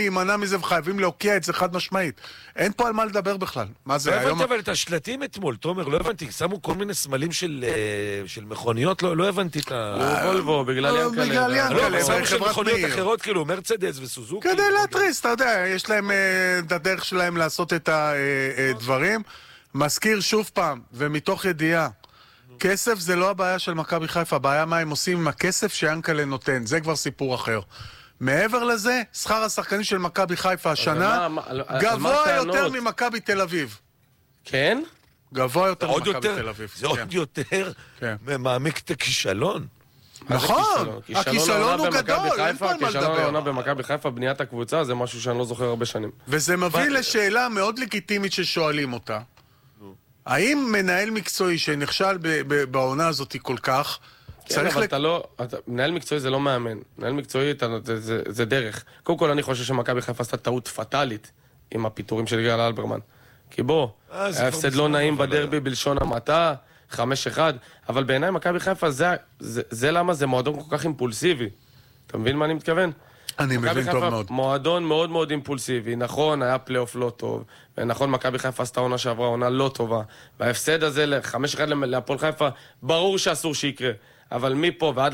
להימנע מזה וחייבים להוקיע את זה חד משמעית. אין פה על מה לדבר בכלל. מה זה, לא היום... הבנתי אבל את השלטים אתמול, תומר, לא הבנתי, שמו כל מיני סמלים של מכוניות, לא הבנתי את ה... וולבו, בגלל ינקלה. בגלל ינקלה, שמו של חברת מכוניות מאיר. אחרות, כאילו, מרצדס וסוזוקי. כדי להתריס, אתה יודע, יש להם את הדרך שלהם לעשות את הדברים. מזכיר שוב פעם, ומתוך ידיעה, כסף זה לא הבעיה של מכבי חיפה, הבעיה מה הם עושים עם הכסף שיאנקלה נותן, זה כבר סיפור אחר. מעבר לזה, שכר השחקנים של מכבי חיפה השנה גבוה יותר ממכבי תל אביב. כן? גבוה יותר ממכבי תל אביב. זה עוד יותר מעמיק את הכישלון. נכון, הכישלון הוא גדול, אין פה על מה כישלון העונה לדבר. במכבי חיפה, בניית הקבוצה, זה משהו שאני לא זוכר הרבה שנים. וזה מביא לשאלה מאוד לגיטימית ששואלים אותה. האם מנהל מקצועי שנכשל בעונה הזאת כל כך, כן, אבל אתה לא... מנהל מקצועי זה לא מאמן. מנהל מקצועי זה דרך. קודם כל אני חושב שמכבי חיפה עשתה טעות פטאלית עם הפיטורים של יגאל אלברמן. כי בוא, ההפסד לא נעים בדרבי בלשון המעטה, 5-1, אבל בעיניי מכבי חיפה זה למה זה מועדון כל כך אימפולסיבי. אתה מבין מה אני מתכוון? אני מבין טוב מאוד. מועדון מאוד מאוד אימפולסיבי, נכון, היה פלייאוף לא טוב, ונכון, מכבי חיפה עשתה עונה שעברה עונה לא טובה, וההפסד הזה ל-5-1 להפועל חיפה, ברור שאסור שיקרה, אבל מפה ועד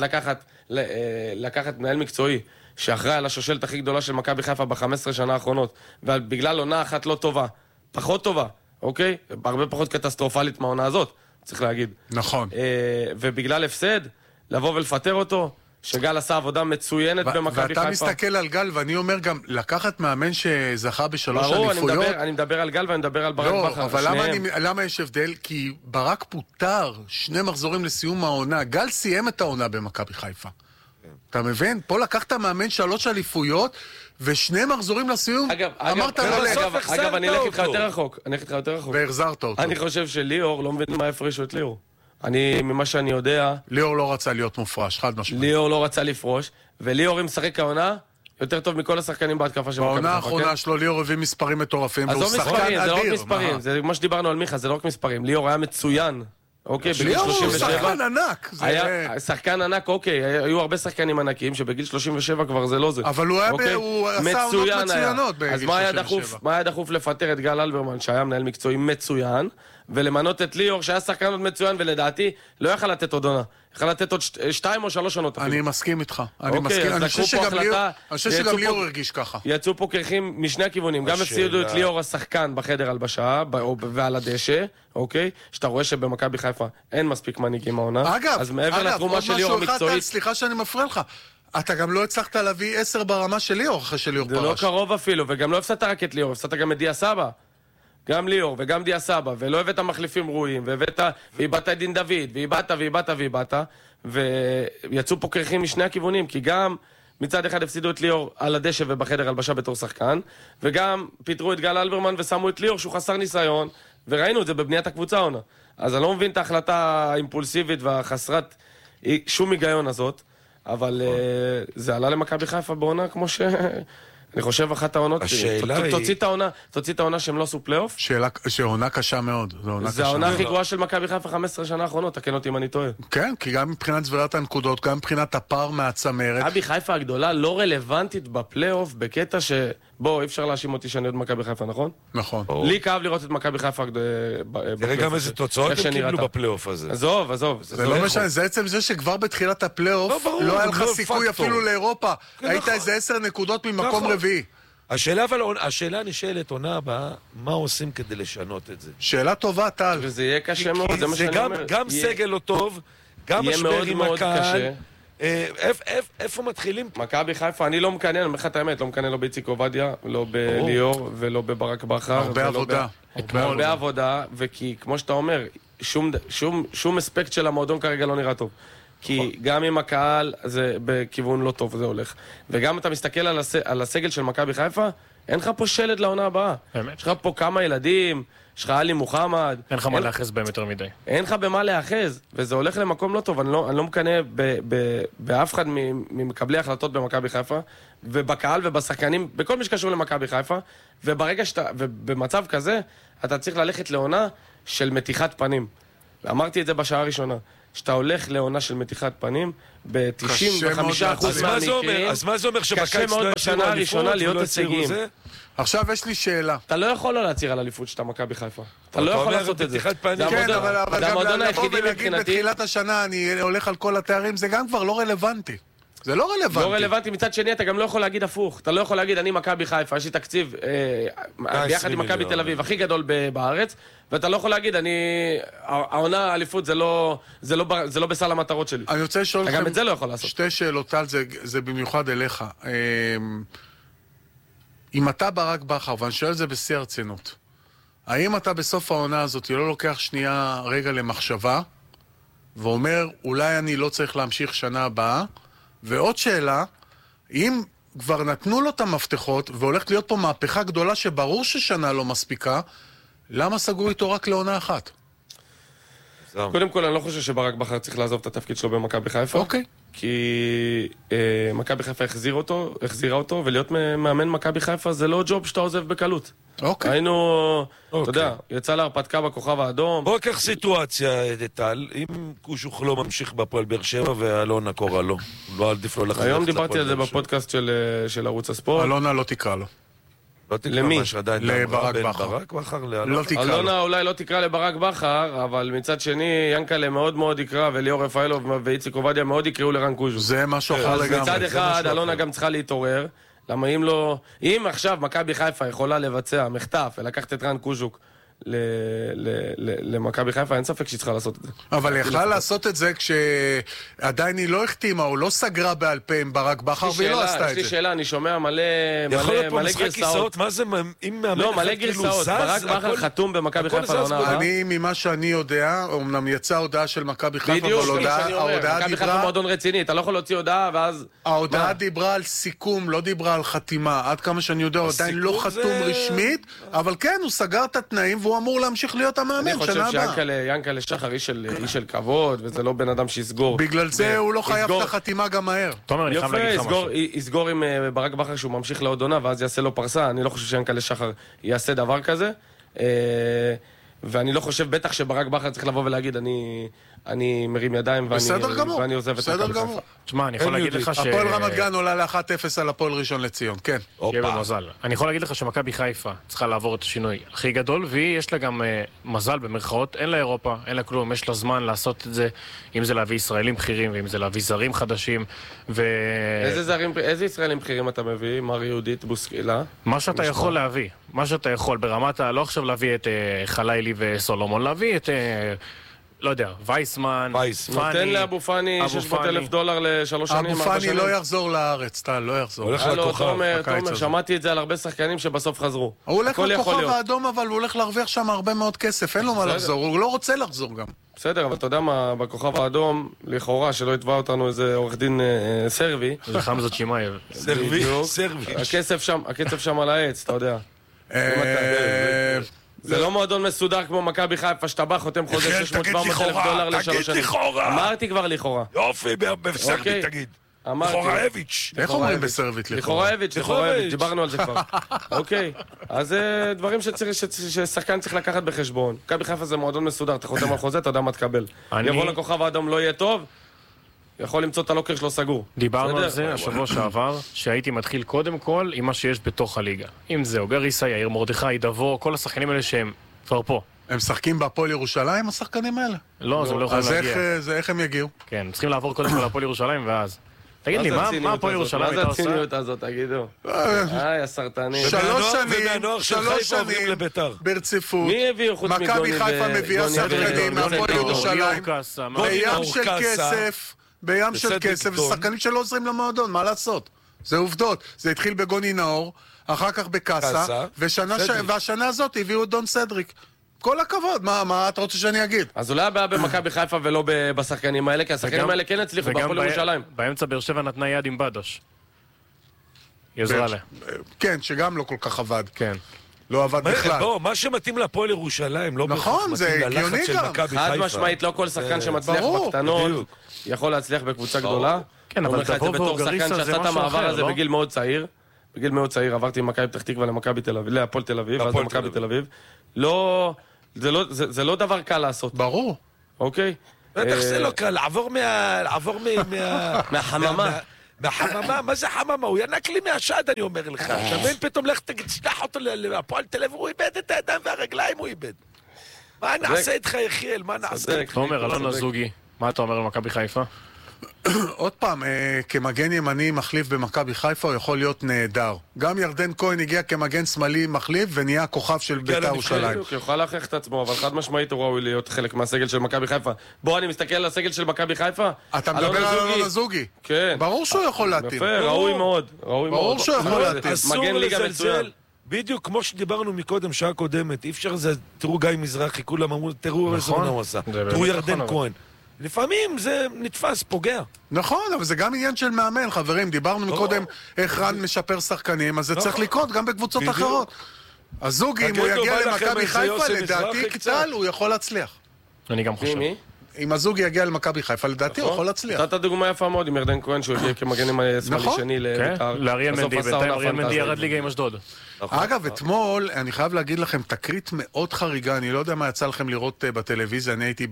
לקחת מנהל מקצועי, שאחראי על השושלת הכי גדולה של מכבי חיפה ב-15 שנה האחרונות, ובגלל עונה אחת לא טובה, פחות טובה, אוקיי? הרבה פחות קטסטרופלית מהעונה הזאת, צריך להגיד. נכון. ובגלל הפסד, לבוא ולפטר אותו, שגל עשה עבודה מצוינת במכבי חיפה. ואתה מסתכל על גל, ואני אומר גם, לקחת מאמן שזכה בשלוש אליפויות... ברור, אני מדבר על גל ואני מדבר על ברק בכר. לא, אבל למה יש הבדל? כי ברק פוטר 2 מחזורים לסיום העונה. גל סיים את העונה במכבי חיפה. אתה מבין? פה לקחת מאמן 3 אליפויות, ו2 מחזורים לסיום, אמרת אגב, אני אלך איתך יותר רחוק. והחזרת אותו. אני חושב שליאור, לא מבין מה הפרישו את ליאור. ממה שאני יודע... ליאור לא רצה להיות מופרש, חד משמעית. ליאור לא רצה לפרוש, וליאור אם משחק העונה, יותר טוב מכל השחקנים בהתקפה של מכבי חיפה. בעונה האחרונה שלו ליאור הביא מספרים מטורפים, והוא שחקן אדיר. זה לא רק מספרים, זה מה שדיברנו על מיכה, זה לא רק מספרים. ליאור היה מצוין. אוקיי, בגיל 37... ליאור הוא שחקן ענק. היה שחקן ענק, אוקיי, היו הרבה שחקנים ענקים שבגיל 37 כבר זה לא זה. אבל הוא עשה עונות מצוינות בגיל 37. אז מה היה דחוף לפטר את גל אלברמן, שהיה מנהל מקצועי מצוין, ולמנות את ליאור, שהיה שחקן עוד מצוין, ולדעתי לא יכל לתת עוד עונה. יכל לתת עוד 2 או 3 עונות. אני מסכים איתך. אני חושב שגם ליאור הרגיש ככה. יצאו פה קרחים משני הכיוונים. גם הפסידו את ליאור השחקן בחדר הלבשה, ועל הדשא, אוקיי? שאתה רואה שבמכבי חיפה אין מספיק מנהיגים העונה. אגב, עוד משהו אחד, סליחה שאני מפריע לך. אתה גם לא הצלחת להביא 10 ברמה של ליאור, אחרי שליאור פרש. זה לא קרוב אפילו, וגם לא הפסדת רק את ליאור, הפסדת גם את דיה סבא. גם ליאור וגם דיה סבא, ולא הבאת מחליפים ראויים, והבאת את דין דוד, והבאת, ויצאו פה קרחים משני הכיוונים, כי גם מצד אחד הפסידו את ליאור על הדשא ובחדר הלבשה בתור שחקן, וגם פיטרו את גל אלברמן ושמו את ליאור שהוא חסר ניסיון, וראינו את זה בבניית הקבוצה עונה. אז אני לא מבין את ההחלטה האימפולסיבית והחסרת שום היגיון הזאת, אבל זה עלה למכבי חיפה בעונה כמו ש... אני חושב אחת העונות, תוציא את העונה שהם לא עשו פלייאוף. שעונה קשה מאוד. זה העונה הכי גרועה של מכבי חיפה 15 שנה האחרונות, תקן אותי אם אני טועה. כן, כי גם מבחינת צבירת הנקודות, גם מבחינת הפער מהצמרת. מכבי חיפה הגדולה לא רלוונטית בפלייאוף, בקטע ש... בוא, אי אפשר להאשים אותי שאני עוד מכבי חיפה, נכון? נכון. לי כאב לראות את מכבי חיפה תראה גם איזה תוצאות הם קיבלו בפלייאוף הזה. עזוב. זה לא משנה, זה עצם זה שכבר בתחילת הפלייאוף לא היה לך סיכוי אפילו לאירופה. היית איזה 10 נקודות ממקום רביעי. השאלה נשאלת עונה הבאה, מה עושים כדי לשנות את זה? שאלה טובה, טל. וזה יהיה קשה מאוד, זה מה שאני אומר. גם סגל לא טוב, גם משבר עם הקהל. איפה מתחילים? מכבי חיפה, אני לא מקנן, אני אומר לך את האמת, לא מקנן לא באיציק עובדיה, לא בליאור ולא בברק בכר. הרבה עבודה, וכי כמו שאתה אומר, שום אספקט של המועדון כרגע לא נראה טוב. כי גם עם הקהל זה בכיוון לא טוב, זה הולך. וגם אתה מסתכל על הסגל של מכבי חיפה, אין לך פה שלד לעונה הבאה. יש לך פה כמה ילדים, יש לך עלי מוחמד. אין לך מה לאחז בהם יותר מדי. אין לך במה לאחז, וזה הולך למקום לא טוב. אני לא מקנה באף אחד ממקבלי החלטות במכבי חיפה, ובקהל ובשחקנים, בכל מי שקשור למכבי חיפה, וברגע במצב כזה, אתה צריך ללכת לעונה של מתיחת פנים. ואמרתי את זה בשעה הראשונה. שאתה הולך לעונה של מתיחת פנים, ב-95% מהמקרים, אז מה זה אומר שבקיץ קשה מאוד בשנה הראשונה להיות הישגיים. עכשיו יש לי שאלה. אתה לא יכול לא להצהיר על אליפות שאתה מכבי חיפה. אתה לא יכול לעשות את זה. כן, אבל זה המועדון גם לבוא היחידי ולהגיד מבחינתי. בתחילת השנה אני הולך על כל התארים, זה גם כבר לא רלוונטי. זה לא רלוונטי. לא רלוונטי, מצד שני אתה גם לא יכול להגיד הפוך. אתה לא יכול להגיד, אני מכבי חיפה, יש לי תקציב ביחד עם מכבי תל אביב הכי גדול בארץ, ואתה לא יכול להגיד, העונה האליפות זה לא בסל המטרות שלי. אני רוצה לשאול גם את זה לא יכול לעשות. שתי שאלות, טל, זה במיוחד אליך. אם אתה ברק בכר, ואני שואל את זה בשיא הרצינות, האם אתה בסוף העונה הזאת לא לוקח שנייה רגע למחשבה, ואומר, אולי אני לא צריך להמשיך שנה הבאה? ועוד שאלה, אם כבר נתנו לו את המפתחות, והולכת להיות פה מהפכה גדולה שברור ששנה לא מספיקה, למה סגרו איתו רק לעונה אחת? קודם כל, אני לא חושב שברק בכר צריך לעזוב את התפקיד שלו במכבי חיפה. אוקיי. כי מכבי חיפה החזירה אותו, ולהיות מאמן מכבי חיפה זה לא ג'וב שאתה עוזב בקלות. אוקיי. היינו, אתה יודע, יצא להרפתקה בכוכב האדום. בוא קח סיטואציה, טל, אם קושוך לא ממשיך בפועל באר שבע ואלונה קורא לו, לא עדיף לו לחזור. היום דיברתי על זה בפודקאסט של ערוץ הספורט. אלונה לא תקרא לו. לא תקרא למי? מה שעדיין לברק בכר. ברק בכר לאלונה. לא תקרא לו. אלונה אולי לא תקרא לברק בכר, אבל מצד שני, ינקלה מאוד מאוד יקרא, וליאור רפאלוב ואיציק עובדיה מאוד יקראו לרן קוז'ו. זה משהו אחר אז לגמרי. מצד אחד, אלונה גם צריכה להתעורר, למה אם עכשיו מכבי חיפה יכולה לבצע מחטף ולקחת את רן קוז'וק למכבי חיפה, אין ספק שהיא צריכה לעשות את זה. אבל היא יכלה לעשות את זה כשעדיין היא לא החתימה, או לא סגרה בעל פה עם ברק בכר, והיא לא עשתה את יש לי זה. שאלה, אני שומע מלא יכול להיות פה גרסאות. משחק כיסאות, מה זה, אם מאמן לא, אחד מלא כאילו גרסאות. זז, ברק בכר חתום במכבי חיפה לעונה הבאה. אני, ממה שאני יודע, אמנם יצאה הודעה של מכבי חיפה, בדיוק, אבל ההודעה מכבי חיפה מועדון רציני, אתה לא יכול להוציא הודעה ואז... ההודעה דיברה על סיכום, לא דיברה על חתימה. עד כמה שאני יודע, הוא עדיין לא חתום רשמית, אבל כן, הוא סגר את התנאים והוא אמור להמשיך להיות המאמן שנה הבאה. אני חושב שיענקלה שחר איש של כבוד, וזה לא בן אדם שיסגור. בגלל זה הוא לא חייב את החתימה גם מהר. תומר, אני חייב להגיד לך משהו. יסגור עם ברק בכר שהוא ממשיך לעוד עונה, ואז יעשה לו פרסה. אני לא חושב שיענקלה שחר יעשה דבר כזה. ואני לא חושב בטח שברק בכר צריך לבוא ולהגיד, אני מרים ידיים ואני עוזב את מכבי חיפה. תשמע, אני יכול להגיד לך הפועל רמת גן עולה ל-1-0 על הפועל ראשון לציון, כן. שיהיה במזל. אני יכול להגיד לך שמכבי חיפה צריכה לעבור את השינוי הכי גדול, והיא יש לה גם מזל במרכאות, אין לה אירופה, אין לה כלום, יש לה זמן לעשות את זה, אם זה להביא ישראלים בכירים, ואם זה להביא זרים חדשים, איזה ישראלים בכירים אתה מביא? מר יהודית בוסקילה? מה שאתה יכול להביא, מה שאתה יכול, ברמת לא עכשיו להביא את חלילי וסולומון, להביא את... לא יודע, וייסמן, נותן לאבו פאני $600,000 לשלוש שנים. אבו פאני לא יחזור לארץ, טל, לא יחזור. הולך הלו, לכוכב. תומר, שמעתי את זה על הרבה שחקנים שבסוף חזרו. הוא הולך לכוכב האדום, אבל הוא הולך להרוויח שם הרבה מאוד כסף, אין לו מה לחזור, הוא לא רוצה לחזור גם. בסדר, אבל אתה יודע מה, בכוכב האדום, לכאורה, שלא יתבע אותנו איזה עורך דין סרבי. זה חמזת שמאייב. סרבי. הקצב שם על העץ, אתה יודע. זה לא מועדון מסודר כמו מכבי חיפה, שאתה בא חותם חוזה $600,000 לשלוש שנים. לכאורה. אמרתי כבר לכאורה. יופי, בסרבית תגיד. לכאורהביץ'. איך אומרים בסרבית? לכאורהביץ', דיברנו על זה כבר. אוקיי, אז זה דברים ששחקן צריך לקחת בחשבון. מכבי חיפה זה מועדון מסודר, אתה חותם על חוזה, אתה יודע מה תקבל. יבוא לכוכב האדום, לא יהיה טוב, יכול למצוא את הלוקר שלו סגור. דיברנו על זה השבוע שעבר, שהייתי מתחיל קודם כל עם מה שיש בתוך הליגה. אם זה אוגריסה, יאיר מרדכי, דבור, כל השחקנים האלה שהם כבר פה. הם משחקים בהפועל ירושלים, השחקנים האלה? לא, אז הם לא יכולים להגיע. אז איך הם יגיעו? כן, צריכים לעבור קודם כל להפועל ירושלים ואז. תגיד לי, מה הפועל ירושלים הייתה עושה? מה זה הציניות הזאת, תגידו? הסרטנים. 3 שנים ברציפות. מי הביאו חוץ מגוני מכבי חיפה מביאה שחקנים מהפועל ירושלים. בים של כסף, ושחקנים שלא עוזרים למועדון, מה לעשות? זה עובדות. זה התחיל בגוני נאור, אחר כך בקאסה, והשנה הזאת הביאו את דון סדריק. כל הכבוד, מה אתה רוצה שאני אגיד? אז אולי הבעיה במכבי חיפה ולא בשחקנים האלה, כי השחקנים האלה כן הצליחו בהפועל ירושלים. באמצע באר שבע נתנה יד עם בדוש. יזרלה. כן, שגם לא כל כך עבד. כן. לא עבד בכלל. בוא, מה שמתאים להפועל ירושלים, לא נכון, זה הגיוני גם. חד משמעית, לא כל שחקן שמצליח בקטנות יכול להצליח בקבוצה גדולה. כן, אבל תבוא ואוגריסה זה משהו אחר, לא? שעשה את המעבר הזה בגיל מאוד צעיר. בגיל מאוד צעיר עברתי ממכבי פתח תקווה להפועל תל אביב, ואז למכבי תל אביב. זה לא דבר קל לעשות. ברור. אוקיי? בטח זה לא קל, לעבור מהחממה. מהחממה, מה זה חממה? הוא ינק לי מהשד, אני אומר לך. אתה מבין, פתאום לך תשלח אותו לפועל תל אביב, הוא איבד את הידיים והרגליים, הוא איבד. מה נעשה איתך, יחיאל? מה נעשה? תומר, אלון הזוגי, מה אתה אומר על מכבי חיפה? עוד פעם, כמגן ימני מחליף במכבי חיפה הוא יכול להיות נהדר. גם ירדן כהן הגיע כמגן שמאלי מחליף ונהיה כוכב של בית"ר ירושלים. הוא יכול להכריח את עצמו, אבל חד משמעית הוא ראוי להיות חלק מהסגל של מכבי חיפה. בוא, אני מסתכל על הסגל של מכבי חיפה. אתה מדבר על אלון הזוגי. כן. ברור שהוא יכול להתאים. יפה, ראוי מאוד. ברור שהוא יכול להתאים. מגן ליגה מצוין. בדיוק כמו שדיברנו מקודם, שעה קודמת, אי אפשר זה, תראו גיא מזרחי, כולם אמרו, תראו איזה עונה הוא עשה, תראו ירדן כהן. לפעמים זה נתפס, פוגע. נכון, אבל זה גם עניין של מאמן, חברים. דיברנו מקודם איך רן משפר שחקנים, אז זה צריך לקרות גם בקבוצות אחרות. הזוגי, אם הוא יגיע למכבי חיפה, לדעתי קצת, הוא יכול להצליח. אני גם חושב. אם הזוגי יגיע למכבי חיפה, לדעתי הוא יכול להצליח. נתת דוגמה יפה מאוד עם ירדן כהן, שהוא הגיע כמגן עם השמאלי שני לאריאל מנדי, בינתיים אריאל מנדי ירד ליגה עם אשדוד. אגב, אתמול, אני חייב להגיד לכם, תקרית מאוד חריגה, אני לא יודע מה יצא לכם לראות בטלוויזיה, אני הייתי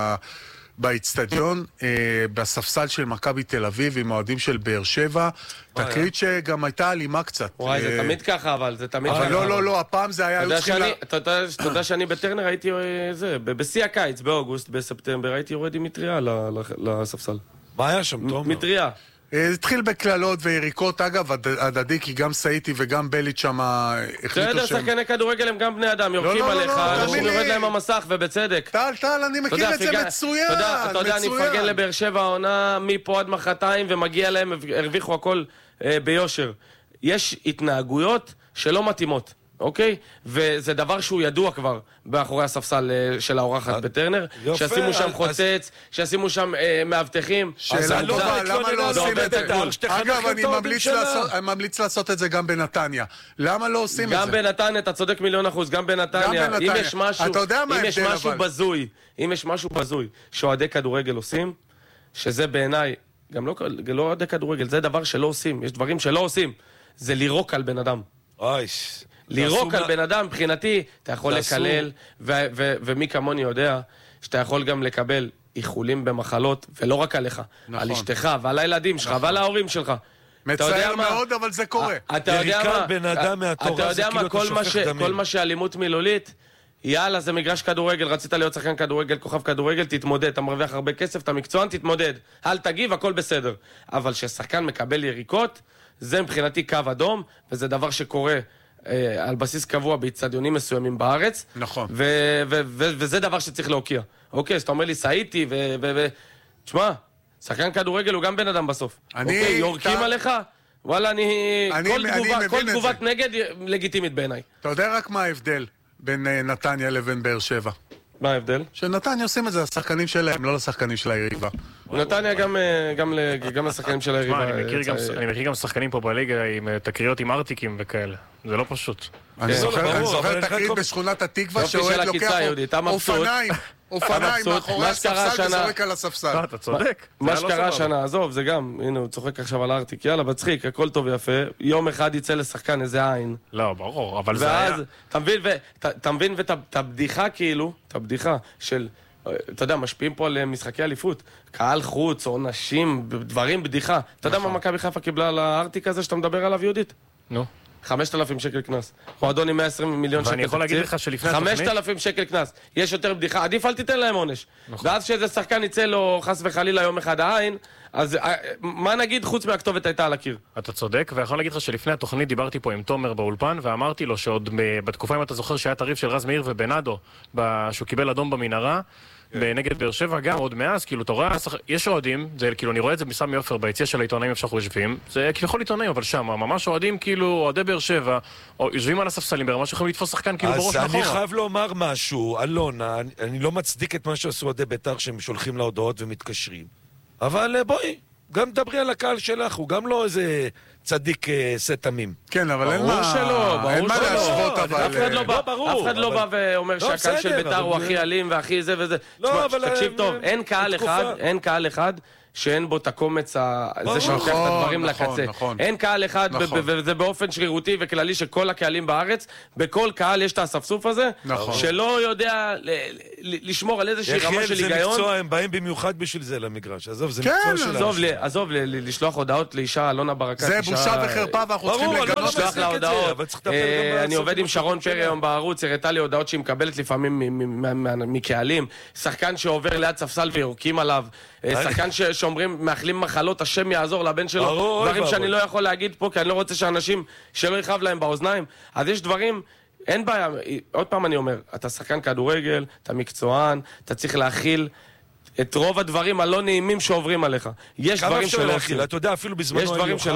באצטדיון, בספסל של מכבי תל אביב עם אוהדים של באר שבע, תקרית שגם הייתה אלימה קצת. וואי, זה תמיד ככה, אבל זה תמיד ככה. אבל לא, הפעם זה היה... אתה יודע שאני בטרנר הייתי, בשיא הקיץ, באוגוסט, בספטמבר, הייתי יורד עם מטריה לספסל. מה היה שם, תומר? מטריה. התחיל בקללות ויריקות, אגב, הדדי, כי גם סאיטי וגם בליט שם החליטו בסדר, שחקני כדורגל הם גם בני אדם, יורקים עליך, אנשים יורד להם המסך, ובצדק. טל, אני מכיר את זה מצוין. אתה יודע, אני מפרגן לבאר שבע העונה מפה עד מחרתיים, ומגיע להם, הרוויחו הכל ביושר. יש התנהגויות שלא מתאימות. אוקיי? וזה דבר שהוא ידוע כבר באחורי הספסל של האורחת בטרנר, שישימו שם חוצץ, שישימו שם מאבטחים. שאלה טובה, למה לא עושים את זה? אגב, אני ממליץ לעשות את זה גם בנתניה. למה לא עושים את זה? גם בנתניה, אתה צודק 1,000,000%, גם בנתניה. אם יש משהו בזוי שאוהדי כדורגל עושים, שזה בעיניי, גם לא אוהדי כדורגל, זה דבר שלא עושים. יש דברים שלא עושים. זה לירוק על בן אדם. לירוק על בן אדם, מבחינתי, אתה יכול לקלל, ומי כמוני יודע, שאתה יכול גם לקבל איחולים במחלות, ולא רק עליך, על אשתך ועל הילדים שלך ועל ההורים שלך. מצער מאוד, אבל זה קורה. אתה יודע מה, כל מה שאלימות מילולית, יאללה, זה מגרש כדורגל, רצית להיות שחקן כדורגל, כוכב כדורגל, תתמודד, אתה מרוויח הרבה כסף, אתה מקצוען, תתמודד. אל תגיב, הכל בסדר. אבל ששחקן מקבל יריקות, זה מבחינתי קו אדום, וזה דבר שקורה על בסיס קבוע באצטדיונים מסוימים בארץ. נכון. וזה דבר שצריך להוקיע. אוקיי, אז אתה אומר לי, סעיתי, תשמע, שחקן כדורגל הוא גם בן אדם בסוף. אוקיי, יורקים עליך? וואלה, כל תגובת נגד לגיטימית בעיניי. אתה יודע רק מה ההבדל בין נתניה לבין באר שבע? מה ההבדל? שנתניה עושים את זה לשחקנים שלהם, לא לשחקנים של היריבה. נתניה גם לשחקנים של היריבה. אני מכיר גם שחקנים פה בליגה עם תקריות עם ארטיקים וכאלה. זה לא פשוט. אני זוכר תקרית בשכונת התקווה שאוהד לוקח אופניים מאחורי הספסל וזורק על הספסל. אתה צודק. מה שקרה השנה, עזוב, זה גם, הנה הוא צוחק עכשיו על הארטיק, יאללה, בצחיק, הכל טוב ויפה, יום אחד יצא לשחקן איזה עין. לא, ברור, אבל זה היה... אתה מבין את הבדיחה כאילו, את הבדיחה של, אתה יודע, משפיעים פה על משחקי אליפות, קהל חוץ, או נשים, דברים, בדיחה. אתה יודע מה מכבי חיפה קיבלה על הארטיק הזה שאתה מדבר עליו, יהודית? נו. 5,000 שקל קנס. מועדון עם 120 מיליון שקל תקציב. ואני יכול להגיד לך שלפני התוכנית... 5,000 שקל קנס. יש יותר בדיחה. עדיף אל תיתן להם עונש. ואז שאיזה שחקן יצא לו חס וחלילה יום אחד העין, אז מה נגיד חוץ מהכתובת הייתה על הקיר? אתה צודק, ויכול להגיד לך שלפני התוכנית דיברתי פה עם תומר באולפן, ואמרתי לו שעוד בתקופה, אם אתה זוכר שהיה תריב של רז מאיר ובנאדו, שהוא קיבל אדום במנהרה, בנגד באר שבע, גם עוד מאז, כאילו, אתה רואה, יש אוהדים, זה כאילו, אני רואה את זה מסמי עופר ביציע של העיתונאים איפה שאנחנו יושבים, זה כביכול עיתונאים, אבל שם, ממש אוהדים, כאילו, אוהדי באר שבע, או יושבים על הספסלים ברמה שיכולים לתפוס שחקן כאילו בראש מאחורה. אז אני חייב לומר משהו, אלון, אני לא מצדיק את מה שעשו אוהדי בית"ר שהם שולחים להודעות ומתקשרים, אבל בואי, גם דברי על הקהל שלך, הוא גם לא איזה צדיק סתמים. כן, אבל אין מה להשוות, אבל... אף אחד לא בא ואומר שהקהל של בית"ר הוא הכי אלים והכי זה וזה. תקשיב טוב, אין קהל אחד שאין בו את הקומץ הזה שלוקח את הדברים לקצה. אין קהל אחד, וזה באופן שרירותי וכללי שכל הקהלים בארץ, בכל קהל יש את האספסוף הזה, שלא יודע לשמור על איזושהי רמה של היגיון. זה מקצוע, הם באים במיוחד בשביל זה למגרש. עזוב, זה מקצוע שלנו. עזוב, לשלוח הודעות לאישה, אלונה ברקת. זה בושה וחרפה, ואנחנו צריכים לגנות לשלוח לה הודעות. אני עובד עם שרון פרי היום בערוץ, הראתה לי הודעות שהיא מקבלת לפעמים מקהלים, שחקן שעובר ליד ספסל ויורקים עליו, שחקן שאומרים, מאחלים מחלות, השם יעזור לבן שלו, דברים שאני לא יכול להגיד פה, כי אני לא רוצה שאנשים שלא יכאב להם באוזניים. אז יש דברים, אין בעיה, עוד פעם אני אומר, אתה שחקן כדורגל, אתה מקצוען, אתה צריך להכיל את רוב הדברים הלא נעימים שעוברים עליך. יש דברים שלא עושים. אתה יודע, אפילו בזמנו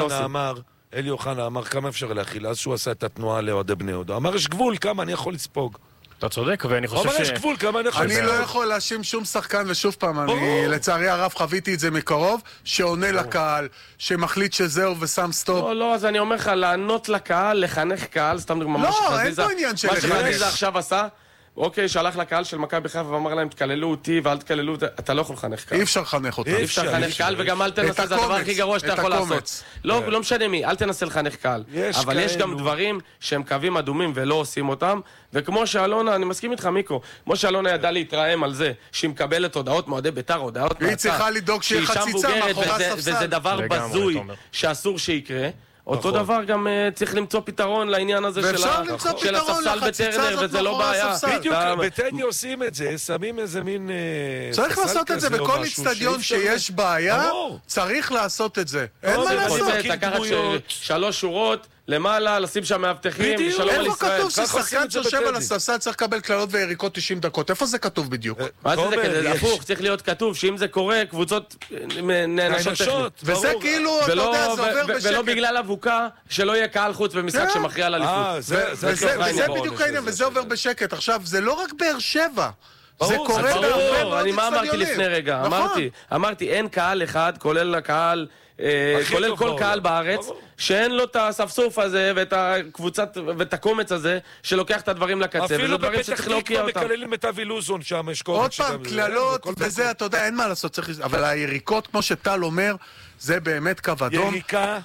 אלי אוחנה אמר, כמה אפשר להכיל, אז שהוא עשה את התנועה לאוהדי בני יהודה. אמר, יש גבול, כמה אני יכול לספוג. אתה צודק, ואני חושב אבל יש גבול, כמה אני יכול... אני לא יכול להאשים שום שחקן, ושוב פעם, אני לצערי הרב חוויתי את זה מקרוב, שעונה לקהל, שמחליט שזהו ושם סטופ. לא, אז אני אומר לך, לענות לקהל, לחנך קהל, סתם דוגמה, לא, אין פה עניין של לחנך. מה שחזיזה עכשיו עשה, אוקיי, שלח לקהל של מכבי חיפה ואמר להם, תקללו אותי ואל תקללו אותי, אתה לא יכול לחנך קהל. אי אפשר לחנך אותם. אי אפשר לחנך קהל, וגם אל תנסה, זה הדבר הכי גרוע שאתה יכול לעשות. לא משנה מי, אל תנסה לחנך קהל. אבל יש גם דברים שהם קווים אדומים ולא עושים אותם, וכמו שאלונה, אני מסכים איתך מיקו, כמו שאלונה ידעה להתרעם על זה, שהיא מקבלת הודעות מועדי בית"ר, הודעות היא צריכה לדאוג שיהיה חציצה מאחורי הספסל. וזה דבר בזוי שאסור שיקרה. אותו דבר גם צריך למצוא פתרון לעניין הזה של הספסל בטרנר, וזה לא בעיה. בדיוק, בטדי עושים את זה, שמים איזה מין... צריך לעשות את זה בכל אצטדיון שיש בעיה, צריך לעשות את זה. אין מה לעשות. לקחת 3 שורות, למעלה, לשים שם מאבטחים, ושלום על איפה ישראל. כתוב ששחקן שיושב על הספסל צריך לקבל קללות ויריקות 90 דקות? איפה זה כתוב בדיוק? מה זה הפוך? צריך להיות כתוב שאם זה קורה, קבוצות נענשות טכנית. וזה כאילו, אתה יודע, זה עובר בשקט. ולא בגלל אבוקה, שלא יהיה קהל חוץ במשחק שמכריע על אליפות. וזה בדיוק העניין, וזה עובר בשקט. עכשיו, זה לא רק באר שבע. זה קורה בהרבה מאוד אצטדיונים. אני מה אמרתי לפני רגע? אמרתי, אין קהל אחד, כולל הקהל... כולל כל קהל בארץ שאין לו את הספסוף הזה ואת הקבוצת ואת הקומץ הזה שלוקח את הדברים לקצה, וזה דברים שצריך להוקיע אותם. אפילו מקללים את אבי לוזון שם, יש עוד פעם, כללות וזה, אתה יודע, אין מה לעשות, אבל היריקות, כמו שטל אומר, זה באמת קו אדום.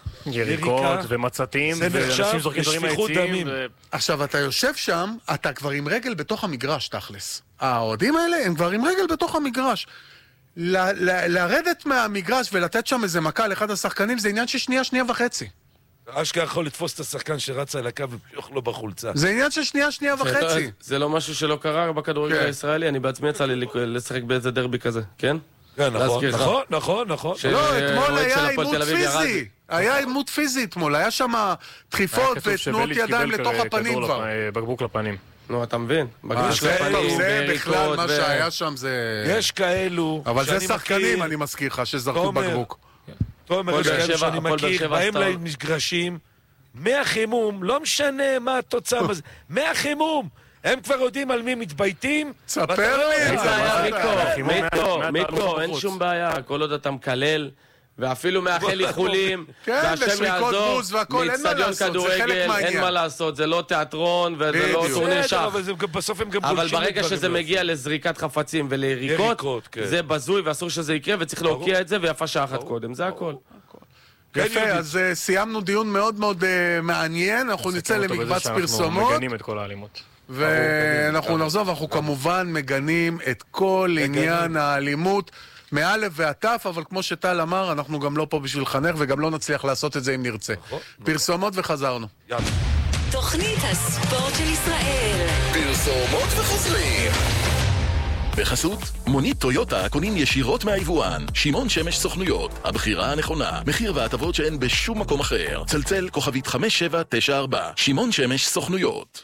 יריקות ומצתים, ואנשים זורקים דברים מהיציעים. עכשיו, אתה יושב שם, אתה כבר עם רגל בתוך המגרש, תכלס. האוהדים האלה הם כבר עם רגל בתוך המגרש. לרדת מהמגרש ולתת שם איזה מכה לאחד השחקנים זה עניין של שנייה וחצי. אשכרה יכול לתפוס את השחקן שרצה על הקו ופיוך לו בחולצה. זה עניין של שנייה וחצי. זה לא משהו שלא קרה בכדורגל הישראלי, אני בעצמי יצא לי לשחק באיזה דרבי כזה, כן? כן, נכון. לא, אתמול היה עימות פיזי. היה עימות פיזי אתמול, היה שם דחיפות ותנועות ידיים לתוך הפנים כבר. בקבוק לפנים. נו, אתה מבין? זה בכלל מה שהיה שם זה... יש כאלו... אבל זה שחקנים, אני מזכיר לך, שזרקו בקבוק. תומר, יש כאלו שאני מכיר, באים למגרשים, מהחימום, לא משנה מה התוצאה, מהחימום, הם כבר יודעים על מי מתבייתים. ספר לי! מיקו, אין שום בעיה, כל עוד אתה מקלל. ואפילו מאחל איחולים, והשם יעזור, מאצטדיון כדורגל, אין מה לעשות, זה לא תיאטרון וזה לא טורניר שח. אבל ברגע שזה מגיע לזריקת חפצים וליריקות, זה בזוי ואסור שזה יקרה, וצריך להוקיע את זה, ויפה שעה אחת קודם, זה הכל. יפה, אז סיימנו דיון מאוד מאוד מעניין, אנחנו נצא למקבץ פרסומות. אנחנו מגנים את כל האלימות. ואנחנו נחזור, ואנחנו כמובן מגנים את כל עניין האלימות. מאלף ועטף, אבל כמו שטל אמר, אנחנו גם לא פה בשביל חנך, וגם לא נצליח לעשות את זה אם נרצה. פרסומות וחזרנו. תוכנית הספורט של ישראל. פרסומות וחוזרים. בחסות, מונית טויוטה קונים ישירות מהיבואן. שמעון שמש סוכנויות, הבחירה הנכונה. מחיר והטבות שאין בשום מקום אחר. צלצל כוכבית 5794. שמעון שמש סוכנויות.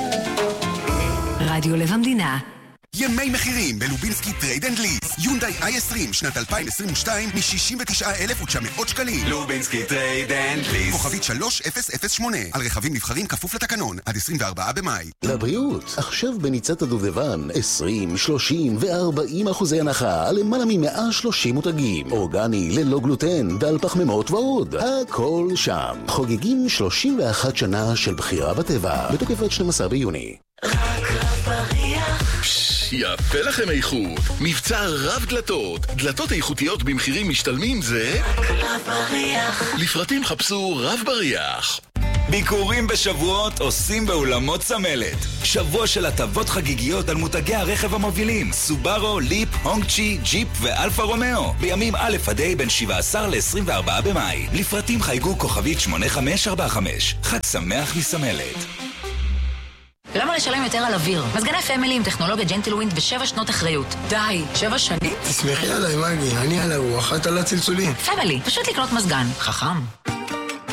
רדיו לב המדינה. ימי מחירים בלובינסקי טרייד אנד ליס. יונדאי i20 שנת 2022 מ-69,900 שקלים. לובינסקי טרייד אנד ליס. כוכבית 3008 על רכבים נבחרים כפוף לתקנון עד 24 במאי. לבריאות, עכשיו בניצת הדובדבן 20, 30 ו-40% הנחה על למעלה מ-130 מותגים. אורגני ללא גלוטן, דל פחמימות ועוד. הכל שם. חוגגים 31 שנה של בחירה בטבע. בתוקף עד 12 ביוני. רק רב בריח יפה לכם איכות. מבצע רב דלתות. דלתות איכותיות במחירים משתלמים זה... רב בריח. לפרטים חפשו רב בריח. ביקורים בשבועות עושים באולמות צמלת. שבוע של הטבות חגיגיות על מותגי הרכב המובילים סובארו, ליפ, הונגצ'י, ג'יפ ואלפה רומאו בימים א' עד ה' בין 17 ל-24 במאי. לפרטים חייגו כוכבית 8545. חג שמח מסמלת. למה לשלם יותר על אוויר? מזגני פמילי עם טכנולוגיה ג'נטלווינד ו7 שנות אחריות. די, 7 שנים? תסמכי עליי, מגי, אני על הרוח, את על הצלצולים. פמילי, פשוט לקנות מזגן. חכם.